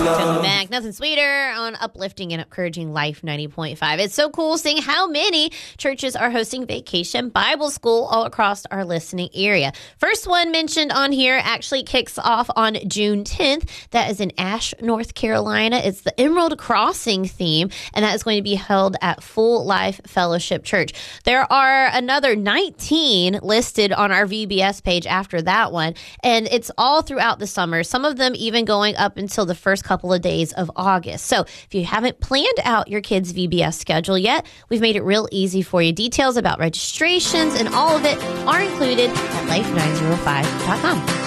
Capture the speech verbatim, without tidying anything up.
Coming back, nothing sweeter on uplifting and encouraging Life ninety point five. It's so cool seeing how many churches are hosting Vacation Bible School all across our listening area. First one mentioned on here actually kicks off on June tenth. That is in Ash, North Carolina. It's the Emerald Crossing theme, and that is going to be held at Full Life Fellowship Church. There are another nineteen listed on our V B S page after that one, and it's all throughout the summer, some of them even going up until the first couple of days of August. So if you haven't planned out your kids' V B S schedule yet, we've made it real easy for you. Details about registrations and all of it are included at life nine oh five dot com.